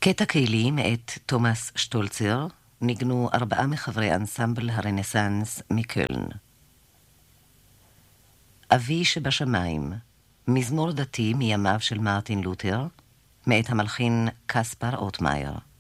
קטע קהילי מאת תומאס שטולצר, ניגנו 4 מחברי אנסמבל הרנסנס מקלן. אבי שבשמיים, מזמור דתי מימיו של מרטין לותר, מאת המלחין קספר אוטמאייר.